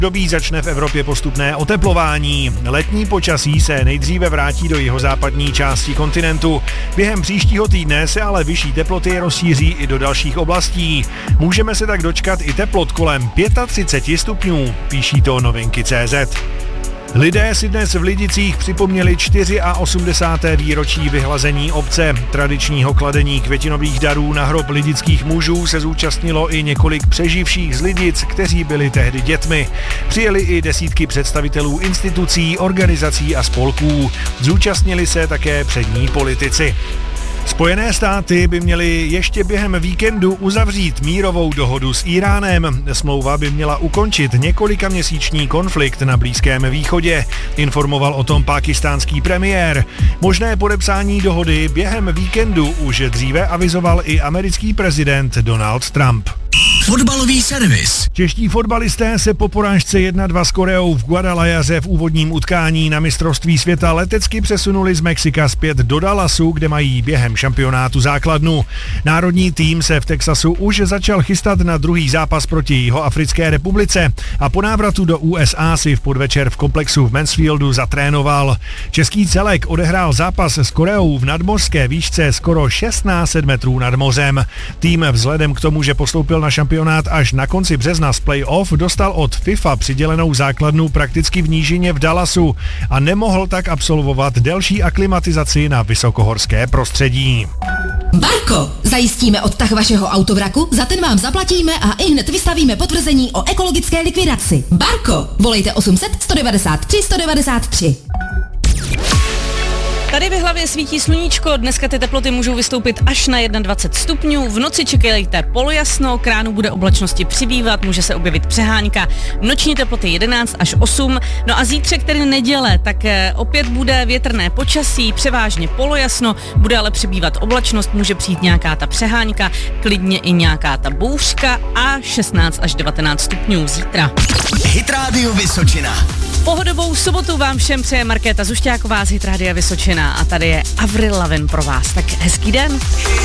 Dobí začne v Evropě postupné oteplování. Letní počasí se nejdříve vrátí do jihozápadní části kontinentu. Během příštího týdne se ale vyšší teploty rozšíří i do dalších oblastí. Můžeme se tak dočkat i teplot kolem 35 stupňů, píší to Novinky.cz. Lidé si dnes v Lidicích připomněli 84. výročí vyhlazení obce. Tradičního kladení květinových darů na hrob lidických mužů se zúčastnilo i několik přeživších z Lidic, kteří byli tehdy dětmi. Přijeli i desítky představitelů institucí, organizací a spolků. Zúčastnili se také přední politici. Spojené státy by měly ještě během víkendu uzavřít mírovou dohodu s Íránem. Smlouva by měla ukončit několikaměsíční konflikt na Blízkém východě, informoval o tom pákistánský premiér. Možné podepsání dohody během víkendu už dříve avizoval i americký prezident Donald Trump. Fotbalový servis. Čeští fotbalisté se po porážce 1-2 s Koreou v Guadalajaře v úvodním utkání na mistrovství světa letecky přesunuli z Mexika zpět do Dallasu, kde mají během šampionátu základnu. Národní tým se v Texasu už začal chystat na druhý zápas proti Jihoafrické republice a po návratu do USA si v podvečer v komplexu v Mansfieldu zatrénoval. Český celek odehrál zápas s Koreou v nadmořské výšce skoro 1600 metrů nad mořem. Tým vzhledem k tomu, že postoupil na šampionát až na konci března z play-off, dostal od FIFA přidělenou základnu prakticky v nížině v Dallasu a nemohl tak absolvovat delší aklimatizaci na vysokohorské prostředí. Barko, zajistíme odtah vašeho autovraku, za ten vám zaplatíme a ihned vystavíme potvrzení o ekologické likvidaci. Barko, volejte 800 193 193. Tady v hlavě svítí sluníčko, dneska ty teploty můžou vystoupit až na 21 stupňů, v noci čekejte polojasno, k ránu bude oblačnosti přibývat, může se objevit přehánka, noční teploty 11 až 8, no a zítřek, tedy neděle, tak opět bude větrné počasí, převážně polojasno, bude ale přibývat oblačnost, může přijít nějaká ta přehánka, klidně i nějaká ta bouřka a 16 až 19 stupňů zítra. Hit Radio Vysočina. Pohodovou sobotu vám všem přeje Markéta Zušťáková z Hit Radia Vysočina a tady je Avril Lavigne pro vás. Tak hezký den.